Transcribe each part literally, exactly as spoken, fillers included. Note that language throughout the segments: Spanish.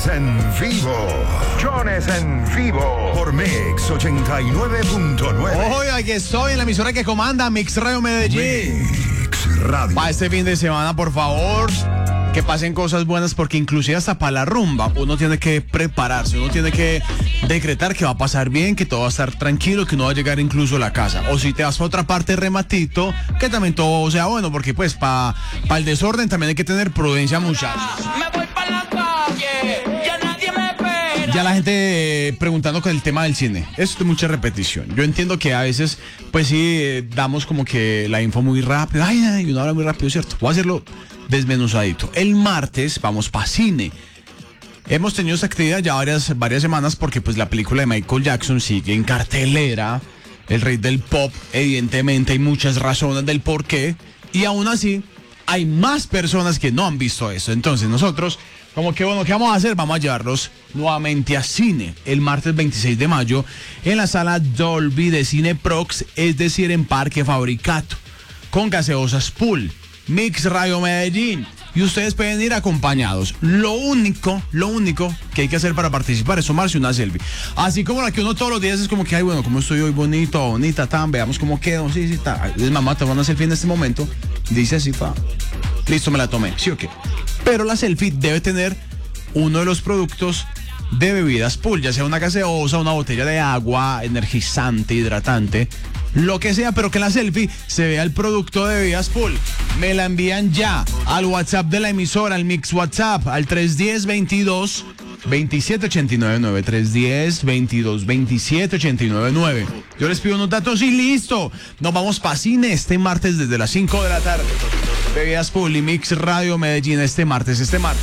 en vivo. Jones en vivo. Por Mix ochenta y nueve punto nueve. Hoy aquí estoy en la emisora que comanda Mix Radio Medellín. Mix Radio. Para este fin de semana, por favor, que pasen cosas buenas, porque inclusive hasta para la rumba uno tiene que prepararse, uno tiene que decretar que va a pasar bien, que todo va a estar tranquilo, que no va a llegar incluso a la casa. O si te vas para otra parte, rematito, que también todo sea bueno, porque pues para pa el desorden también hay que tener prudencia, muchachos. Me voy para la calle, ya nadie me espera. Ya la gente eh, preguntando con el tema del cine. Esto es mucha repetición. Yo entiendo que a veces, pues sí, eh, damos como que la info muy rápido. Ay, ay, uno habla muy rápido, ¿cierto? Voy a hacerlo desmenuzadito. El martes vamos para cine. Hemos tenido esta actividad ya varias, varias semanas porque pues la película de Michael Jackson sigue en cartelera. El rey del pop, evidentemente hay muchas razones del por qué. Y aún así, hay más personas que no han visto eso. Entonces nosotros, como que bueno, ¿qué vamos a hacer? Vamos a llevarlos nuevamente a cine el martes veintiséis de mayo en la sala Dolby de Cineprox, es decir, en Parque Fabricato, con gaseosas Pool, Mix Radio Medellín. Y ustedes pueden ir acompañados. Lo único, lo único que hay que hacer para participar es tomarse una selfie. Así como la que uno todos los días es como que, ay, bueno, ¿cómo estoy hoy? Bonito, bonita, tan, veamos cómo quedo. Sí, sí, está. Es mamá, te van a selfie en este momento. Dice así, pa. Listo, me la tomé. Sí o qué. Pero la selfie debe tener uno de los productos de bebidas Pool, ya sea una gaseosa, una botella de agua, energizante, hidratante, lo que sea, pero que en la selfie se vea el producto de bebidas Pool. Me la envían ya al WhatsApp de la emisora, al Mix WhatsApp, al tres uno cero, veintidós, veintisiete ochenta y nueve nueve, tres uno cero, veintidós, veintisiete ochenta y nueve nueve. Yo les pido unos datos y listo. Nos vamos para cine este martes desde las cinco de la tarde. Bebidas Pool y Mix Radio Medellín este martes, este martes.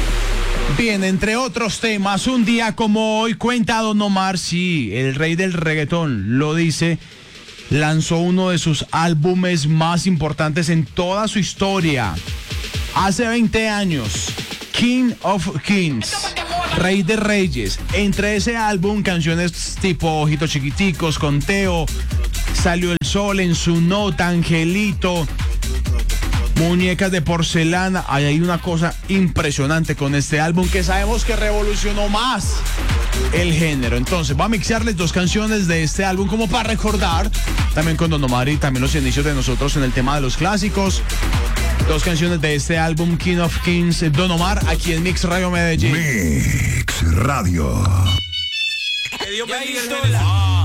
Bien, entre otros temas, un día como hoy, cuenta Don Omar, sí, el rey del reggaetón, lo dice, lanzó uno de sus álbumes más importantes en toda su historia. Hace veinte años, King of Kings, Rey de Reyes. Entre ese álbum, canciones tipo Ojitos Chiquiticos, Conteo, Salió el Sol, En su Nota, Angelito, Muñecas de Porcelana. Ahí hay una cosa impresionante con este álbum que sabemos que revolucionó más el género. Entonces voy a mixearles dos canciones de este álbum como para recordar también con Don Omar y también los inicios de nosotros en el tema de los clásicos. Dos canciones de este álbum, King of Kings, Don Omar, aquí en Mix Radio Medellín. Mix Radio. Que Dios bendiga el